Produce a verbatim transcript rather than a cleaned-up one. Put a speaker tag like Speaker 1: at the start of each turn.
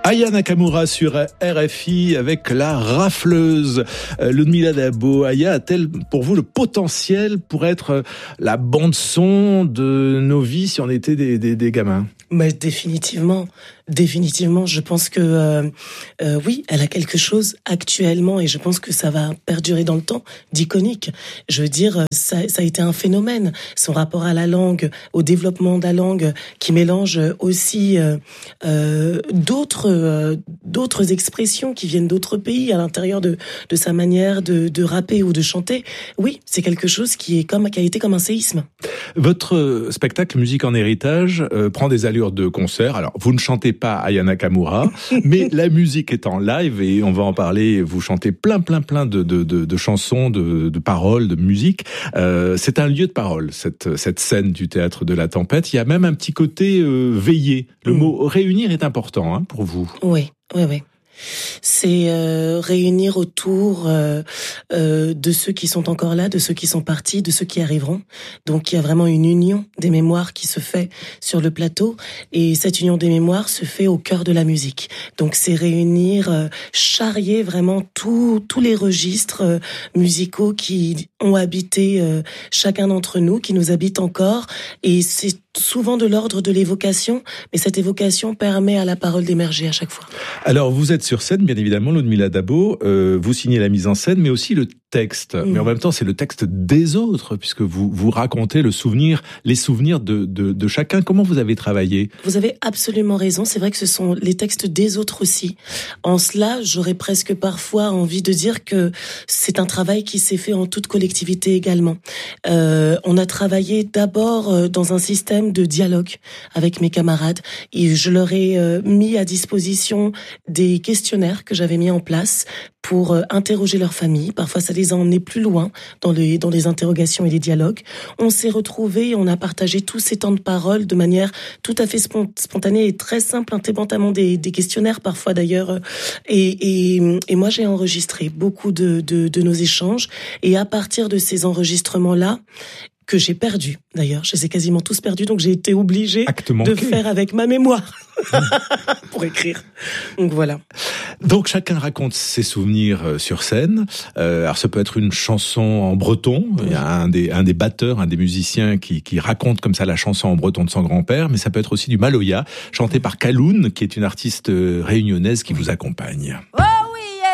Speaker 1: Aya Nakamura sur R F I avec la rafleuse. Euh, Ludmila Dabo, Aya a-t-elle pour vous le potentiel pour être la bande son de nos vies si on était des, des, des gamins?
Speaker 2: Mais définitivement, définitivement, je pense que euh, euh, oui, elle a quelque chose actuellement et je pense que ça va perdurer dans le temps d'iconique. Je veux dire, ça, ça a été un phénomène. Son rapport à la langue, au développement de la langue, qui mélange aussi euh, euh, d'autres euh, d'autres expressions qui viennent d'autres pays à l'intérieur de de sa manière de, de rapper ou de chanter. Oui, c'est quelque chose qui est comme qui a été comme un séisme.
Speaker 1: Votre spectacle Musique en héritage euh, prend des allures de concert. Alors, vous ne chantez pas Aya Nakamura, mais la musique est en live et on va en parler. Vous chantez plein, plein, plein de, de, de, de chansons, de, de paroles, de musique. Euh, c'est un lieu de parole, cette, cette scène du théâtre de la tempête. Il y a même un petit côté euh, veillé. Le mmh. mot réunir est important hein, pour vous.
Speaker 2: Oui, oui, oui. C'est euh, réunir autour euh, euh, de ceux qui sont encore là, de ceux qui sont partis, de ceux qui arriveront. Donc il y a vraiment une union des mémoires qui se fait sur le plateau et cette union des mémoires se fait au cœur de la musique. Donc c'est réunir, euh, charrier vraiment tous tous les registres euh, musicaux qui ont habité euh, chacun d'entre nous, qui nous habitent encore et c'est souvent de l'ordre de l'évocation, mais cette évocation permet à la parole d'émerger à chaque fois.
Speaker 1: Alors, vous êtes sur scène, bien évidemment, Ludmila Dabo, euh, vous signez la mise en scène, mais aussi le texte. Mmh. Mais en même temps, c'est le texte des autres, puisque vous vous racontez le souvenir, les souvenirs de, de, de chacun. Comment vous avez travaillé?
Speaker 2: Vous avez absolument raison. C'est vrai que ce sont les textes des autres aussi. En cela, j'aurais presque parfois envie de dire que c'est un travail qui s'est fait en toute collectivité également. Euh, on a travaillé d'abord dans un système de dialogue avec mes camarades et je leur ai euh, mis à disposition des questionnaires que j'avais mis en place pour euh, interroger leur famille. Parfois, ça les a emmenés plus loin dans les, dans les interrogations et les dialogues. On s'est retrouvés, on a partagé tous ces temps de parole de manière tout à fait spontanée et très simple, indépendamment des, des questionnaires parfois d'ailleurs. Et, et, et moi, j'ai enregistré beaucoup de, de, de nos échanges et à partir de ces enregistrements-là, que j'ai perdu, d'ailleurs. Je les ai quasiment tous perdus, donc j'ai été obligée de faire avec ma mémoire pour écrire. Donc voilà.
Speaker 1: Donc chacun raconte ses souvenirs sur scène. Euh, alors ça peut être une chanson en breton. Oui. Il y a un des, un des batteurs, un des musiciens qui, qui raconte comme ça la chanson en breton de son grand-père, mais ça peut être aussi du maloya, chanté par Kaloun, qui est une artiste réunionnaise qui vous accompagne. Oh